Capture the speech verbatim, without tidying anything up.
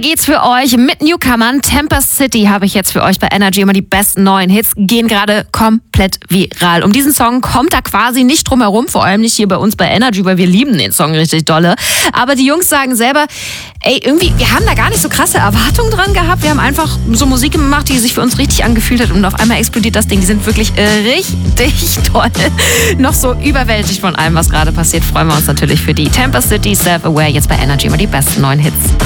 geht's für euch mit Newcomern. Tempest City habe ich jetzt für euch bei Energy. Immer die besten neuen Hits gehen gerade komplett viral. Um diesen Song kommt da quasi nicht drum herum, vor allem nicht hier bei uns bei Energy, weil wir lieben den Song richtig dolle. Aber die Jungs sagen selber, ey, irgendwie, wir haben da gar nicht so krasse Erwartungen dran gehabt. Wir haben einfach so Musik gemacht, die sich für uns richtig angefühlt hat und auf einmal explodiert das Ding. Die sind wirklich äh, richtig toll. Noch so überwältigt von allem, was gerade passiert. Freuen wir uns natürlich für die Tempest City Self-Aware jetzt bei Energy. Immer die besten neuen Hits.